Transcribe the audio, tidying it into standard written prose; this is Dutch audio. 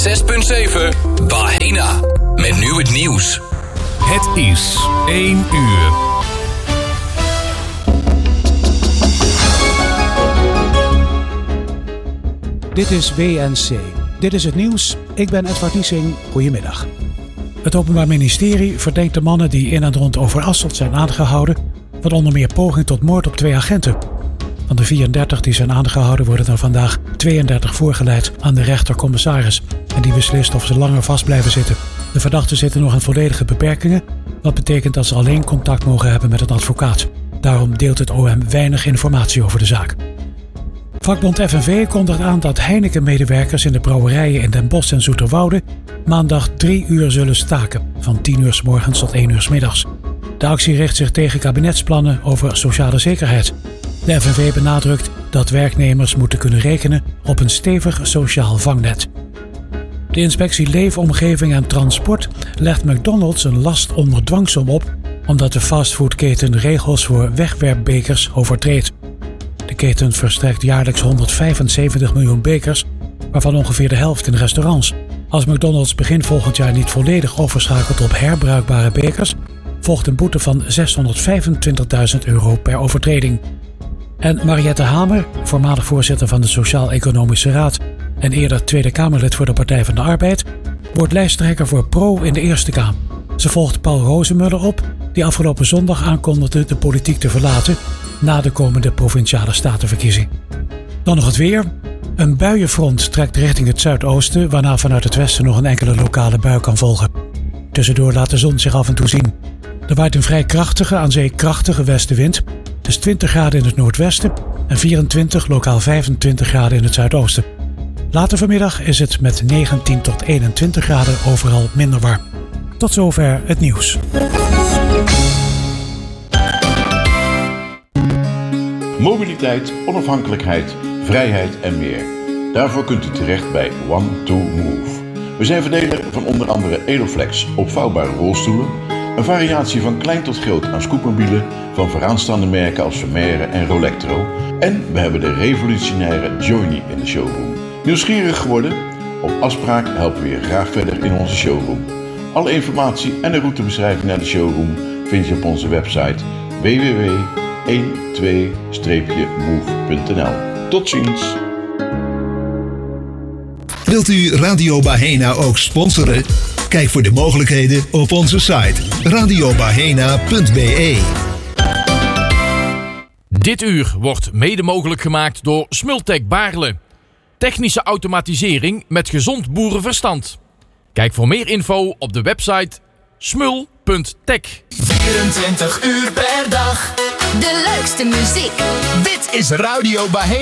106.7 Bahena. Met nu het nieuws. Het is 1 uur. Dit is WNC. Dit is het nieuws. Ik ben Edward Niesing. Goedemiddag. Het Openbaar Ministerie verdenkt de mannen die in en rond Overasselt zijn aangehouden van onder meer poging tot moord op 2 agenten. Van de 34 die zijn aangehouden worden er vandaag 32 voorgeleid aan de rechtercommissaris. En die beslist of ze langer vast blijven zitten. De verdachten zitten nog in volledige beperkingen. Wat betekent dat ze alleen contact mogen hebben met een advocaat. Daarom deelt het OM weinig informatie over de zaak. Vakbond FNV kondigt aan dat Heineken-medewerkers in de brouwerijen in Den Bosch en Zoeterwoude maandag 3 uur zullen staken, van 10 uur 's morgens tot 1 uur 's middags. De actie richt zich tegen kabinetsplannen over sociale zekerheid. De FNV benadrukt dat werknemers moeten kunnen rekenen op een stevig sociaal vangnet. De inspectie Leefomgeving en Transport legt McDonald's een last onder dwangsom op omdat de fastfoodketen regels voor wegwerpbekers overtreedt. De keten verstrekt jaarlijks 175 miljoen bekers, waarvan ongeveer de helft in restaurants. Als McDonald's begin volgend jaar niet volledig overschakelt op herbruikbare bekers, volgt een boete van €625.000 per overtreding. En Mariette Hamer, voormalig voorzitter van de Sociaal-Economische Raad en eerder Tweede Kamerlid voor de Partij van de Arbeid, wordt lijsttrekker voor PRO in de Eerste Kamer. Ze volgt Paul Rozemuller op, die afgelopen zondag aankondigde de politiek te verlaten na de komende provinciale statenverkiezing. Dan nog het weer. Een buienfront trekt richting het zuidoosten, waarna vanuit het westen nog een enkele lokale bui kan volgen. Tussendoor laat de zon zich af en toe zien. Er waait een vrij krachtige, aan zee krachtige westenwind. Het is 20 graden in het noordwesten en 24, lokaal 25 graden in het zuidoosten. Later vanmiddag is het met 19 tot 21 graden overal minder warm. Tot zover het nieuws. Mobiliteit, onafhankelijkheid, vrijheid en meer. Daarvoor kunt u terecht bij One2Move. We zijn verdeler van onder andere Eloflex, opvouwbare rolstoelen, een variatie van klein tot groot aan scootmobielen van vooraanstaande merken als Vermeer en Rolectro. En we hebben de revolutionaire Journey in de showroom. Nieuwsgierig geworden? Op afspraak helpen we je graag verder in onze showroom. Alle informatie en de routebeschrijving naar de showroom vind je op onze website www.12-move.nl. Tot ziens! Wilt u Radio Bahena ook sponsoren? Kijk voor de mogelijkheden op onze site radiobahena.be. Dit uur wordt mede mogelijk gemaakt door Smultec Baarle. Technische automatisering met gezond boerenverstand. Kijk voor meer info op de website smul.tech. 24 uur per dag. De leukste muziek. Dit is Radio Bahena.